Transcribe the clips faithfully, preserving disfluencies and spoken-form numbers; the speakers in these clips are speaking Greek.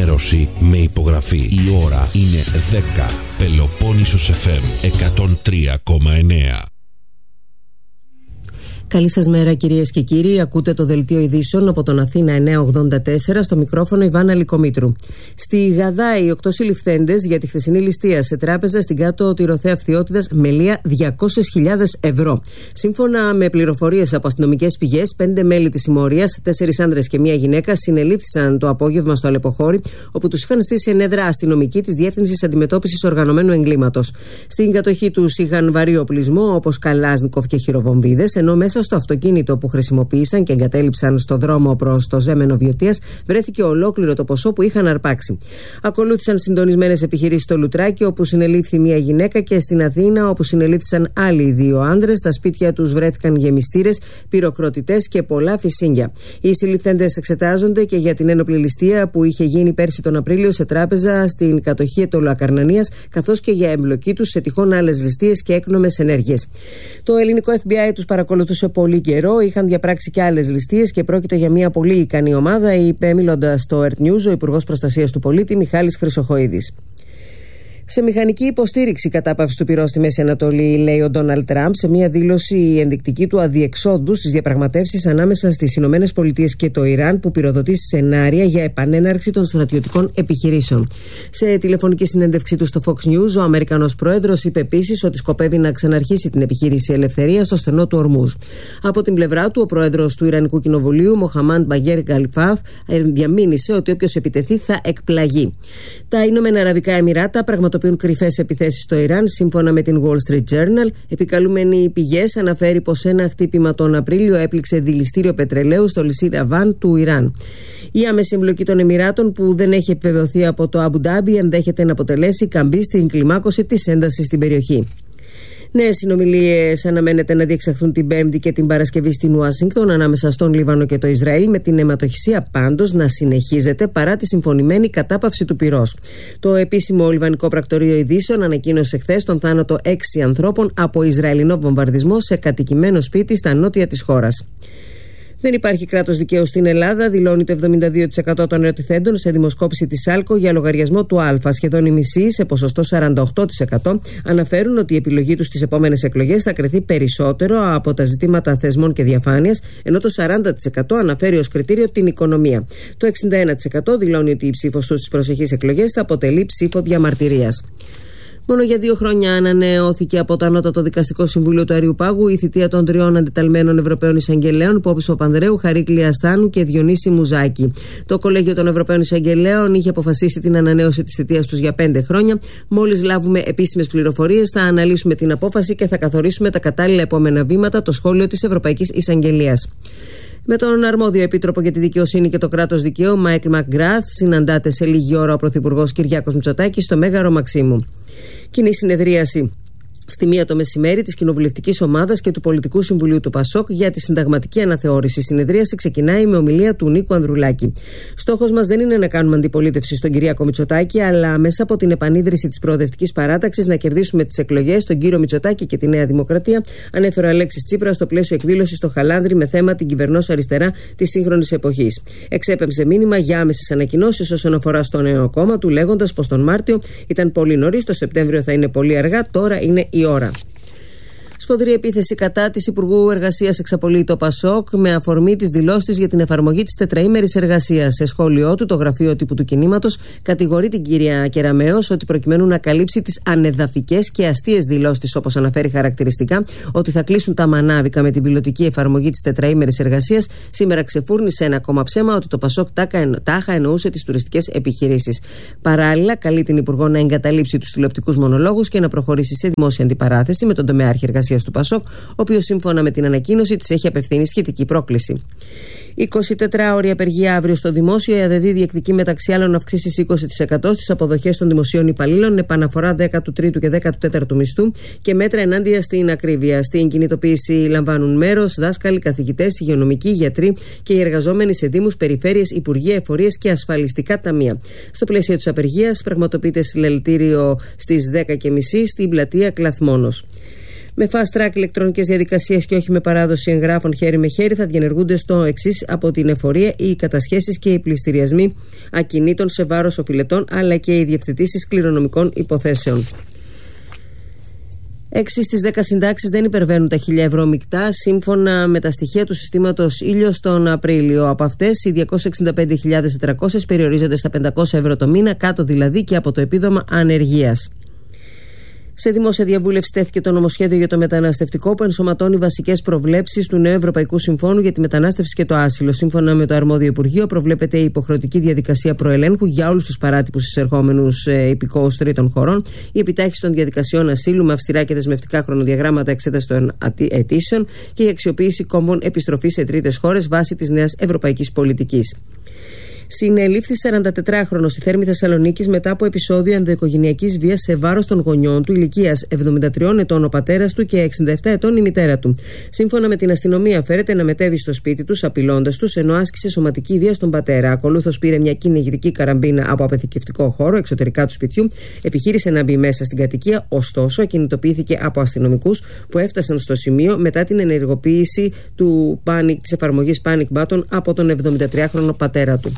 ενημέρωση με υπογραφή. Η ώρα είναι δέκα. Πελοπόννησος εφ εμ εκατόν τρία κόμμα εννέα. Καλή σας μέρα κυρίες και κύριοι, ακούτε το δελτίο ειδήσεων από τον Αθήνα εννιακόσια ογδόντα τέσσερα, στο μικρόφωνο Ιβάνα Λικομήτρου. Στη Γαδάη, οκτώ συλληφθέντες για τη χθεσινή ληστεία σε τράπεζα στην κάτω Τυροθέα Φθιώτιδας με λία διακόσιες χιλιάδες ευρώ. Σύμφωνα με πληροφορίες από αστυνομικές πηγές, πέντε μέλη της συμμορίας, τέσσερις άνδρες και μία γυναίκα, συνελήφθησαν το απόγευμα στο Αλεποχώρι, όπου τους είχαν στήσει ενέδρα αστυνομικοί της Διεύθυνσης Αντιμετώπισης Οργανωμένου Εγκλήματος. Στην κατοχή τους είχαν βαρύ οπλισμό όπως καλάζνικοφ και χειροβομβίδες, ενώ μέσα στο αυτοκίνητο που χρησιμοποίησαν και εγκατέλειψαν στο δρόμο προς το Ζέμενο Βιωτίας βρέθηκε ολόκληρο το ποσό που είχαν αρπάξει. Ακολούθησαν συντονισμένες επιχειρήσεις στο Λουτράκι, όπου συνελήφθη μία γυναίκα, και στην Αθήνα, όπου συνελήφθησαν άλλοι δύο άνδρες. Στα σπίτια τους βρέθηκαν γεμιστήρες, πυροκροτητές και πολλά φυσίγγια. Οι συλληφθέντες εξετάζονται και για την ένοπλη ληστεία που είχε γίνει πέρσι τον Απρίλιο σε τράπεζα στην κατοχή Αιτωλοακαρνανίας, καθώς και για εμπλοκή τους σε τυχόν άλλες ληστείες και έκνομες ενέργειες. Το ελληνικό εφ μπι άι τους παρακολουθούσε πολύ καιρό, είχαν διαπράξει και άλλες ληστείες και πρόκειται για μια πολύ ικανή ομάδα, είπε μιλώντας στο Earth News ο Υπουργός Προστασίας του Πολίτη Μιχάλης Χρυσοχοΐδης. Σε μηχανική υποστήριξη κατάπαυση του πυρός στη Μέση Ανατολή, λέει ο Ντόναλντ Τραμπ σε μια δήλωση ενδεικτική του αδιεξόδου στις διαπραγματεύσεις ανάμεσα στις Ηνωμένες Πολιτείες και το Ιράν, που πυροδοτεί σενάρια για επανέναρξη των στρατιωτικών επιχειρήσεων. Σε τηλεφωνική συνέντευξή του στο Fox News, ο Αμερικανός πρόεδρος είπε επίσης ότι σκοπεύει να ξαναρχίσει την επιχείρηση ελευθερίας στο στενό του Ορμούζ. Από την πλευρά του, ο πρόεδρος του Ιρανικού Κοινοβουλίου, Μοχαμάντ Μπαγέρ Γκαλιφάφ, διαμήνυσε ότι όποιος επιτεθεί θα εκπλαγεί. Τα Ηνωμένα Αραβικά Εμιράτα πραγματοποιούν κρυφές επιθέσεις στο Ιράν, σύμφωνα με την Wall Street Journal. Επικαλούμενοι πηγές αναφέρει πως ένα χτύπημα τον Απρίλιο έπληξε δηληστήριο πετρελαίου στο νησί Ραβάν του Ιράν. Η άμεση εμπλοκή των Εμιράτων, που δεν έχει επιβεβαιωθεί από το Αμπου Ντάμπι, ενδέχεται να αποτελέσει καμπή στην κλιμάκωση της έντασης στην περιοχή. Νέες συνομιλίες αναμένεται να διεξαχθούν την Πέμπτη και την Παρασκευή στην Ουάσιγκτον ανάμεσα στον Λίβανο και το Ισραήλ, με την αιματοχυσία πάντως να συνεχίζεται παρά τη συμφωνημένη κατάπαυση του πυρός. Το επίσημο Λιβανικό Πρακτορείο Ειδήσεων ανακοίνωσε χθες τον θάνατο έξι ανθρώπων από Ισραηλινό βομβαρδισμό σε κατοικημένο σπίτι στα νότια της χώρας. Δεν υπάρχει κράτος δικαίου στην Ελλάδα, δηλώνει το εβδομήντα δύο τοις εκατό των ερωτηθέντων σε δημοσκόπηση της άλκο για λογαριασμό του Α. Σχεδόν οι μισοί, σε ποσοστό σαράντα οκτώ τοις εκατό, αναφέρουν ότι η επιλογή τους στις επόμενες εκλογές θα κριθεί περισσότερο από τα ζητήματα θεσμών και διαφάνειας, ενώ το σαράντα τοις εκατό αναφέρει ως κριτήριο την οικονομία. Το εξήντα ένα τοις εκατό δηλώνει ότι η ψήφος τους στις προσεχείς εκλογές θα αποτελεί ψήφο διαμαρτυρίας. Μόνο για δύο χρόνια ανανεώθηκε από το Ανώτατο Δικαστικό Συμβούλιο του Αριουπάγου η θητεία των τριών αντεταλμένων Ευρωπαίων Εισαγγελέων, Πόπης Παπανδρέου, Χαρίκλη Ασθάνου και Διονύση Μουζάκη. Το Κολέγιο των Ευρωπαίων Εισαγγελέων είχε αποφασίσει την ανανέωση της θητείας τους για πέντε χρόνια. Μόλις λάβουμε επίσημες πληροφορίες, θα αναλύσουμε την απόφαση και θα καθορίσουμε τα κατάλληλα επόμενα βήματα, το σχόλιο της Ευρωπαϊκής Εισαγγελίας. Με τον αρμόδιο επίτροπο για τη δικαιοσύνη και το κράτος δικαίου, Μάικλ Μακγκράθ, συναντάται σε λίγη ώρα ο Πρωθυπουργός Κυριάκος Μητσοτάκης στο Μέγαρο Μαξίμου. Κοινή συνεδρίαση στη μία το μεσημέρι της Κοινοβουλευτικής Ομάδας και του Πολιτικού Συμβουλίου του ΠΑΣΟΚ για τη συνταγματική αναθεώρηση. Η συνεδρίαση ξεκινάει με ομιλία του Νίκου Ανδρουλάκη. Στόχος μας δεν είναι να κάνουμε αντιπολίτευση στον Κυριάκο Μητσοτάκη, αλλά μέσα από την επανίδρυση της προοδευτικής παράταξης να κερδίσουμε τις εκλογές στον κύριο Μητσοτάκη και τη Νέα Δημοκρατία, ανέφερε ο Αλέξης Τσίπρας στο πλαίσιο εκδήλωσης στο Χαλάνδρι με θέμα την κυβερνώσα αριστερά της σύγχρονης εποχής. Εξέπεμψε μήνυμα για άμεσες ανακοινώσεις όσον αφορά στο νέο κόμμα του, λέγοντας πως τον Μάρτιο ήταν πολύ νωρίς, το Σεπτέμβριο θα είναι πολύ αργά, τώρα είναι η ώρα. Σφοδρή επίθεση κατά της Υπουργού Εργασίας εξαπολύει το ΠΑΣΟΚ με αφορμή τις δηλώσεις της για την εφαρμογή της τετραήμερης εργασίας. Σε σχόλιο του, το Γραφείο Τύπου του Κινήματος κατηγορεί την κυρία Κεραμέως ότι προκειμένου να καλύψει τις ανεδαφικές και αστείες δηλώσεις της, όπως αναφέρει χαρακτηριστικά, ότι θα κλείσουν τα μανάβικα με την πιλωτική εφαρμογή της τετραήμερης εργασίας, σήμερα ξεφούρνησε ένα ακόμα ψέμα ότι το ΠΑΣΟΚ τάχα εννοούσε τις τουριστικές επιχειρήσεις. Παράλληλα, καλεί την Υπουργό να εγκαταλείψει τους τηλεοπτικούς μονολόγους και να προχωρήσει σε δημόσια αντιπαράθεση με τον τομεάρχη εργασίας του ΠΑΣΟΚ, ο οποίος σύμφωνα με την ανακοίνωση της έχει απευθύνει σχετική πρόκληση. εικοσιτετράωρη απεργία αύριο στο δημόσιο. Η ΑΔΔ διεκδικεί μεταξύ άλλων αυξήσεις είκοσι τοις εκατό στις αποδοχές των δημοσίων υπαλλήλων, επαναφορά δέκατου τρίτου και δέκατου τέταρτου μισθού και μέτρα ενάντια στην ακρίβεια. Στην κινητοποίηση λαμβάνουν μέρος δάσκαλοι, καθηγητές, υγειονομικοί, γιατροί και οι εργαζόμενοι σε δήμους, περιφέρειες, υπουργεία, εφορίες και ασφαλιστικά ταμεία. Στο πλαίσιο της απεργίας πραγματοποιείται συλλαλητήριο στις δέκα και μισή στην πλατεία Κλαθμόνος. Με fast track ηλεκτρονικές διαδικασίες και όχι με παράδοση εγγράφων χέρι με χέρι θα διενεργούνται στο εξής: από την εφορία οι κατασχέσεις και οι πληστηριασμοί ακινήτων σε βάρος οφειλετών, αλλά και οι διευθετήσεις κληρονομικών υποθέσεων. Έξι στις δέκα συντάξεις δεν υπερβαίνουν τα χίλια ευρώ μεικτά, σύμφωνα με τα στοιχεία του συστήματος Ήλιος τον Απρίλιο. Από αυτές, οι διακόσιες εξήντα πέντε χιλιάδες τετρακόσιες περιορίζονται στα πεντακόσια ευρώ το μήνα, κάτω δηλαδή και από το επίδομα ανεργίας. Σε δημόσια διαβούλευση τέθηκε το νομοσχέδιο για το μεταναστευτικό, που ενσωματώνει βασικές προβλέψεις του νέου Ευρωπαϊκού Συμφώνου για τη μετανάστευση και το άσυλο. Σύμφωνα με το αρμόδιο Υπουργείο, προβλέπεται η υποχρεωτική διαδικασία προελέγχου για όλους τους παράτυπους εισερχόμενους ε, υπηκόους τρίτων χωρών, η επιτάχυνση των διαδικασιών ασύλου με αυστηρά και δεσμευτικά χρονοδιαγράμματα εξέταση των αιτήσεων και η αξιοποίηση κόμβων επιστροφής σε τρίτες χώρες βάσει της νέας ευρωπαϊκής πολιτικής. Συνελήφθη σαραντατετράχρονος στη Θέρμη Θεσσαλονίκης μετά από επεισόδιο ενδοοικογενειακής βίας σε βάρος των γονιών του, ηλικίας εβδομήντα τριών ετών ο πατέρας του και εξήντα επτά ετών η μητέρα του. Σύμφωνα με την αστυνομία, φέρεται να μετέβει στο σπίτι τους απειλώντας τους, ενώ άσκησε σωματική βία στον πατέρα. Ακολούθως πήρε μια κυνηγητική καραμπίνα από αποθηκευτικό χώρο εξωτερικά του σπιτιού, επιχείρησε να μπει μέσα στην κατοικία, ωστόσο ακινητοποιήθηκε από αστυνομικούς που έφτασαν στο σημείο μετά την ενεργοποίηση του panic, της εφαρμογής Panic Button από τον εβδομηντατριάχρονο πατέρα του.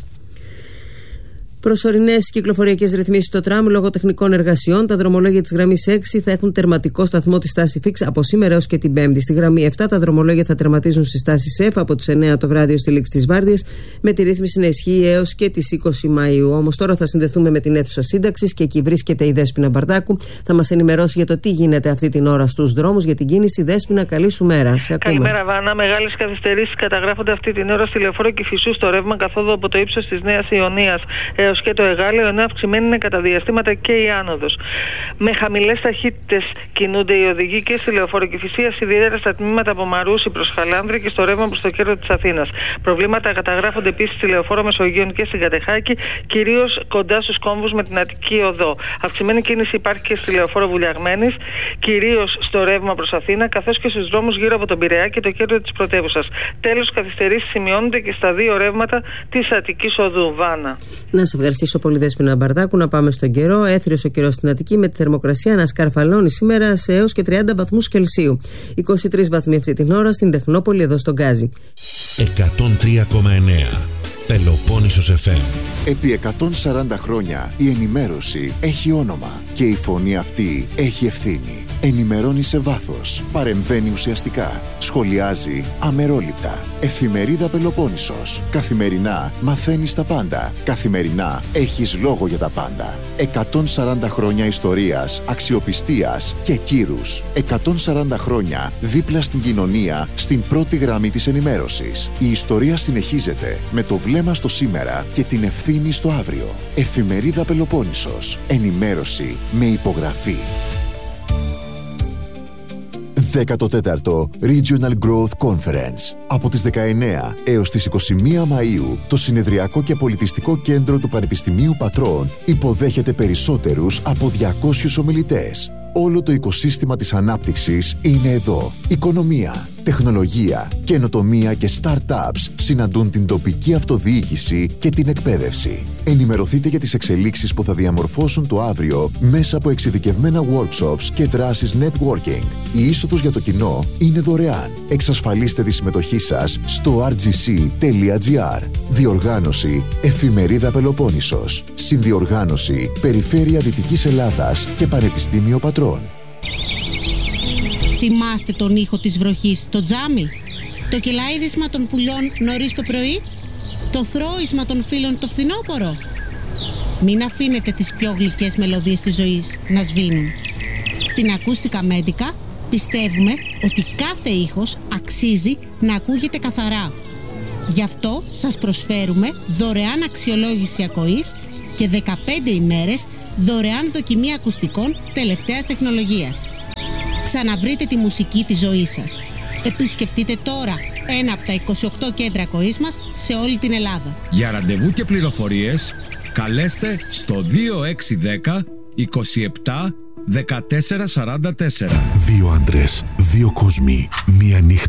Προσωρινές κυκλοφοριακές ρυθμίσεις στο τραμ λόγω τεχνικών εργασιών. Τα δρομολόγια της γραμμής έξι θα έχουν τερματικό σταθμό τη στάση Φίξ από σήμερα έως και την Πέμπτη. Στη γραμμή επτά τα δρομολόγια θα τερματίζουν στη στάση ΣΕΦ από τις εννέα το βράδυ ως τη λήξη της βάρδιας, με τη ρύθμιση να ισχύει έως και τις είκοσι Μαΐου. Όμως τώρα θα συνδεθούμε με την αίθουσα σύνταξης και εκεί βρίσκεται η Δέσποινα Μπαρδάκου. Θα μας ενημερώσει για το τι γίνεται αυτή την ώρα στους δρόμους για την κίνηση. Δέσποινα, καλή σου μέρα. Σε ακούμε. Καλημέρα, Βάνα. Μεγάλες καθυστερήσεις καταγράφονται αυτή την ώρα στη Λεωφόρο Κηφισού στο ρεύμα καθόδου από το ύψος της Νέας Ιωνίας έως και το Εγάλεο, ενώ αυξημένη είναι κατά διαστήματα και η άνοδος. Με χαμηλές ταχύτητες κινούνται οι οδηγοί και στη Λεωφόρο Κηφισίας, ιδιαίτερα στα τμήματα από Μαρούσι προς Χαλάνδρη και στο ρεύμα προς το κέντρο της Αθήνας. Προβλήματα καταγράφονται επίσης στη Λεωφόρο Μεσογείων και στην Κατεχάκη, κυρίως κοντά στους κόμβους με την Αττική Οδό. Αυξημένη κίνηση υπάρχει και στη Λεωφόρο Βουλιαγμένης, κυρίως στο ρεύμα προς Αθήνα, καθώς και στους δρόμους γύρω από τον Πειραιά και το κέντρο της πρωτεύουσας. Τέλος, καθυστερήσεις σημειώνονται και στα δύο ρεύματα της Αττικής Οδού. Βάνα. Να σε ευχαριστήσω πολύ, Δέσποινα Μπαρδάκου. Να πάμε στον καιρό. Έθριος ο καιρός στην Αττική, με τη θερμοκρασία να σκαρφαλώνει σήμερα σε έως και τριάντα βαθμούς Κελσίου. είκοσι τρεις βαθμοί αυτή την ώρα στην Τεχνόπολη, εδώ στον Γκάζι. εκατόν τρία κόμμα εννέα Πελοπόννησος εφ εμ. Επί εκατόν σαράντα χρόνια η ενημέρωση έχει όνομα και η φωνή αυτή έχει ευθύνη. Ενημερώνει σε βάθος, παρεμβαίνει ουσιαστικά, σχολιάζει αμερόληπτα. Εφημερίδα Πελοπόννησος. Καθημερινά μαθαίνεις τα πάντα. Καθημερινά έχεις λόγο για τα πάντα. εκατόν σαράντα χρόνια ιστορίας, αξιοπιστίας και κύρους. εκατόν σαράντα χρόνια δίπλα στην κοινωνία, στην πρώτη γραμμή της ενημέρωσης. Η ιστορία συνεχίζεται με το βλέμμα στο σήμερα και την ευθύνη στο αύριο. Εφημερίδα Πελοπόννησος. Ενημέρωση με υπογραφή. δέκατο τέταρτο Regional Growth Conference. Από τις δεκαεννέα έως τις είκοσι μία Μαΐου, το Συνεδριακό και Πολιτιστικό Κέντρο του Πανεπιστημίου Πατρών υποδέχεται περισσότερους από διακόσιους ομιλητές. Όλο το οικοσύστημα της ανάπτυξης είναι εδώ. Οικονομία, τεχνολογία, καινοτομία και startups συναντούν την τοπική αυτοδιοίκηση και την εκπαίδευση. Ενημερωθείτε για τις εξελίξεις που θα διαμορφώσουν το αύριο μέσα από εξειδικευμένα workshops και δράσεις networking. Η είσοδος για το κοινό είναι δωρεάν. Εξασφαλίστε τη συμμετοχή σας στο αρ τζι σι τελεία τζι άρ. Διοργάνωση Εφημερίδα Πελοπόννησος. Συνδιοργάνωση Περιφέρεια Δυτικής Ελλάδας και Πανεπιστήμιο Πατρών. Θυμάστε τον ήχο της βροχής στο τζάμι? Το κελάιδισμα των πουλιών νωρίς το πρωί? Το θρώισμα των φίλων το φθινόπωρο? Μην αφήνετε τις πιο γλυκές μελωδίες της ζωής να σβήνουν. Στην Ακούστικα Μέντικα πιστεύουμε ότι κάθε ήχος αξίζει να ακούγεται καθαρά. Γι' αυτό σας προσφέρουμε δωρεάν αξιολόγηση ακοής και δεκαπέντε ημέρες δωρεάν δοκιμή ακουστικών τελευταίας τεχνολογίας. Ξαναβρείτε τη μουσική της ζωής σας. Επισκεφτείτε τώρα ένα από τα είκοσι οκτώ κέντρα ακοής μας σε όλη την Ελλάδα. Για ραντεβού και πληροφορίες καλέστε στο δύο έξι ένα μηδέν είκοσι επτά δεκατέσσερα σαράντα τέσσερα. Δύο άντρες, δύο κόσμοι, μία νύχτα που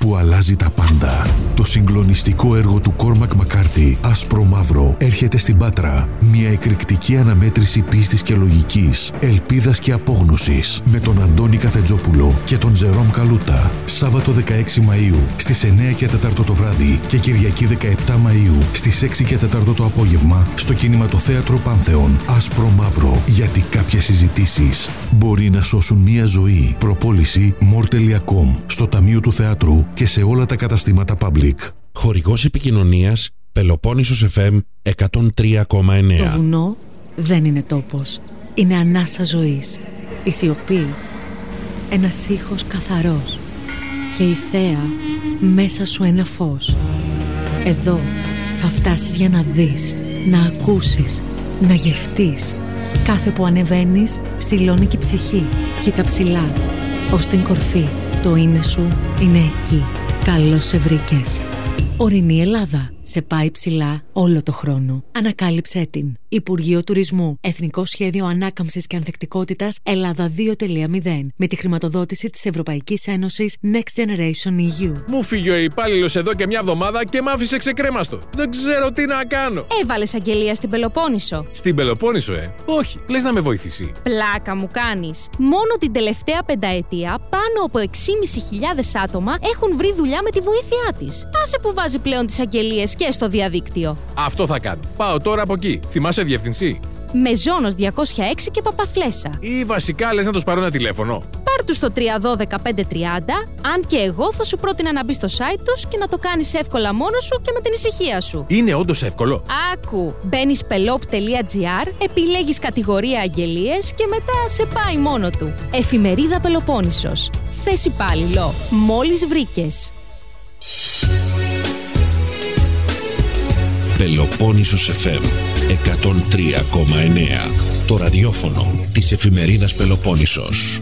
που αλλάζει τα πάντα. Το συγκλονιστικό έργο του Κόρμακ Μακάρθι, Άσπρο Μαύρο, έρχεται στην Πάτρα. Μια εκρηκτική αναμέτρηση πίστης και λογικής, ελπίδας και απόγνωσης, με τον Αντώνη Καφετζόπουλο και τον Τζερόμ Καλούτα. Σάββατο δεκαέξι Μαΐου στις εννιά και τέσσερα το βράδυ και Κυριακή δεκαεπτά Μαΐου στις έξι και τέσσερα το απόγευμα στο Κινηματοθέατρο Πάνθεον. Άσπρο Μαύρο, γιατί κάποιες συζητήσεις μπορεί να σώσουν μια ζωή. Προπόληση more τελεία com στο Ταμείο του Θεάτρου και σε όλα τα καταστήματα Public. Χορηγός επικοινωνίας Πελοπόννησος εφ εμ εκατόν τρία κόμμα εννέα. Το βουνό δεν είναι τόπος. Είναι ανάσα ζωής. Η σιωπή, ένας ήχος καθαρός. Και η θέα μέσα σου ένα φως. Εδώ θα φτάσεις για να δεις, να ακούσεις, να γευτείς. Κάθε που ανεβαίνεις ψηλώνει και η ψυχή. Κοίτα ψηλά, ως την κορφή. Το είναι σου είναι εκεί. Καλώς σε βρήκες. Ορεινή Ελλάδα. Σε πάει ψηλά όλο το χρόνο. Ανακάλυψέ την. Υπουργείο Τουρισμού. Εθνικό Σχέδιο Ανάκαμψης και Ανθεκτικότητας Ελλάδα δύο τελεία μηδέν. Με τη χρηματοδότηση της Ευρωπαϊκής Ένωσης Next Generation ι γιου. Μου φύγει ο υπάλληλος εδώ και μια εβδομάδα και μ' άφησε ξεκρέμαστο. Δεν ξέρω τι να κάνω. Έβαλες αγγελία στην Πελοπόννησο. Στην Πελοπόννησο, ε. Όχι, λες να με βοηθήσει. Πλάκα μου κάνεις. Μόνο την τελευταία πενταετία πάνω από έξι χιλιάδες πεντακόσια άτομα έχουν βρει δουλειά με τη βοήθειά της. Άσε που βάζει πλέον τις αγγελίες και στο διαδίκτυο. Αυτό θα κάνω. Πάω τώρα από εκεί. Θυμάσαι διευθυνσή? Μεζόνος διακόσια έξι και Παπαφλέσσα. Ή βασικά λες να τους πάρω ένα τηλέφωνο? Πάρ' τους στο τρία ένα δύο πέντε τριάντα, αν και εγώ θα σου πρότεινα να μπει στο site τους και να το κάνεις εύκολα μόνος σου και με την ησυχία σου. Είναι όντως εύκολο? Άκου, μπαίνεις πελόπ τελεία τζι άρ, επιλέγεις κατηγορία αγγελίες και μετά σε πάει μόνο του. Εφημερίδα Πελοπόννησος. Θες υπάλληλο. Μόλις βρήκες. Πελοπόννησος εφ εμ εκατόν τρία κόμμα εννέα. Το ραδιόφωνο της εφημερίδας Πελοπόννησος.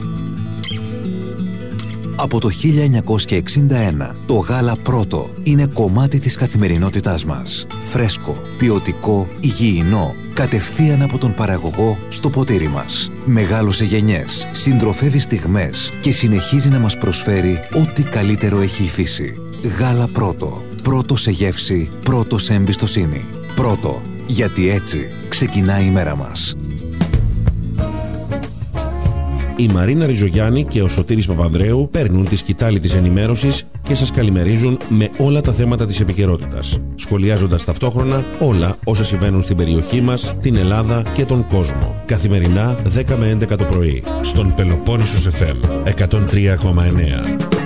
Από το χίλια εννιακόσια εξήντα ένα, το γάλα πρώτο είναι κομμάτι της καθημερινότητάς μας. Φρέσκο, ποιοτικό, υγιεινό, κατευθείαν από τον παραγωγό στο ποτήρι μας. Μεγάλωσε γενιές, συντροφεύει στιγμές και συνεχίζει να μας προσφέρει ό,τι καλύτερο έχει η φύση. Γάλα πρώτο. Πρώτο σε γεύση, πρώτο σε εμπιστοσύνη. Πρώτο, γιατί έτσι ξεκινάει η μέρα μας. Η Μαρίνα Ριζογιάννη και ο Σωτήρης Παπανδρέου παίρνουν τη σκητάλη της ενημέρωσης και σας καλημερίζουν με όλα τα θέματα της επικαιρότητας, σχολιάζοντας ταυτόχρονα όλα όσα συμβαίνουν στην περιοχή μας, την Ελλάδα και τον κόσμο. Καθημερινά δέκα με έντεκα το πρωί, στον Πελοπόννησος εφ εμ εκατόν τρία κόμμα εννέα.